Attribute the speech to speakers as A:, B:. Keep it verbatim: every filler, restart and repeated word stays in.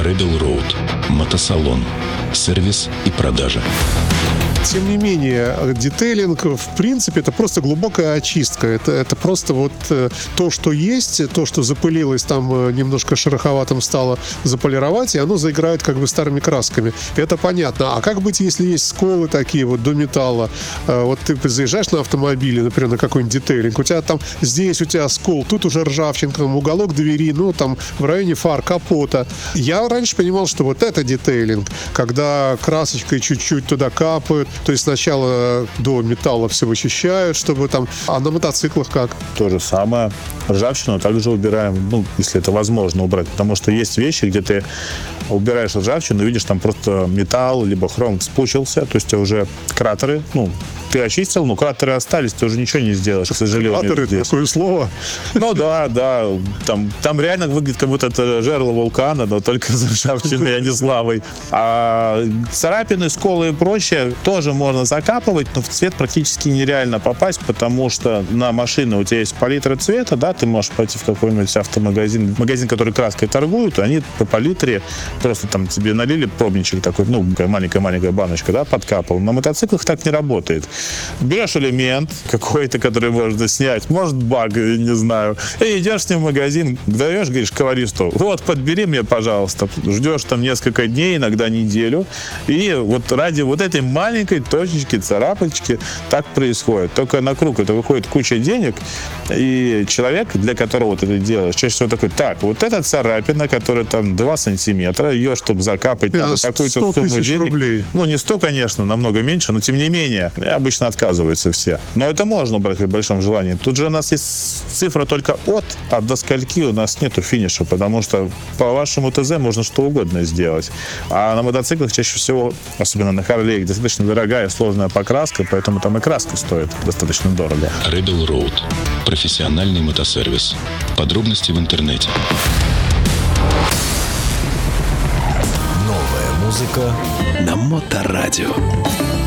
A: Rebel Road. Мотосалон. Сервис и продажа.
B: Тем не менее, детейлинг, в принципе, это просто глубокая очистка. Это, это просто вот э, то, что есть, то, что запылилось, там э, немножко шероховатым стало, заполировать, и оно заиграет как бы старыми красками. Это понятно. А как быть, если есть сколы такие вот до металла? Э, вот ты заезжаешь на автомобиле, например, на какой-нибудь детейлинг, у тебя там здесь у тебя скол, тут уже ржавчинка, там уголок двери, ну, там в районе фар, капота. Я раньше понимал, что вот это детейлинг, когда красочкой чуть-чуть туда капают. То есть сначала до металла все вычищают, чтобы там... А на мотоциклах как?
C: То же самое. Ржавчину также убираем, ну, если это возможно убрать. Потому что есть вещи, где ты убираешь ржавчину, видишь, там просто металл, либо хром спучился, то есть у тебя уже кратеры, ну, ты очистил, но кратеры остались, ты уже ничего не сделаешь, к сожалению.
B: Кратеры — это такое слово?
C: Ну да, да. Там, там реально выглядит, как будто это жерло вулкана, но только из ржавчины, а не с лавой. А царапины, сколы и прочее тоже можно закапывать, но в цвет практически нереально попасть, потому что на машине у тебя есть палитра цвета, да, ты можешь пойти в какой-нибудь автомагазин, магазин, который краской торгуют, они по палитре просто там тебе налили пробничек такой, ну, маленькая-маленькая баночка, да, подкапал. На мотоциклах так не работает. Берешь элемент какой-то, который можно снять, может баг, не знаю, и идешь с ним в магазин, даешь, говоришь колористу, вот, подбери мне, пожалуйста. Ждешь там несколько дней, иногда неделю, и вот ради вот этой маленькой точечки, царапочки так происходит. Только на круг это выходит куча денег, и человек, для которого вот это делаешь, чаще всего такой, так, вот эта царапина, которая там два сантиметра, ее, чтобы закапать, надо какую-то сумму денег. Рублей. Ну, не сто, конечно, намного меньше, но тем не менее, обычно отказываются все. Но это можно брать при большом желании. Тут же у нас есть цифра только от, а до скольки у нас нету финиша, потому что по вашему ТЗ можно что угодно сделать. А на мотоциклах чаще всего, особенно на Харлей, достаточно дорогая, сложная покраска, поэтому там и краска стоит достаточно дорого.
A: Rebel Road. Профессиональный мотосервис. Подробности в интернете.
D: Новая музыка на Моторадио.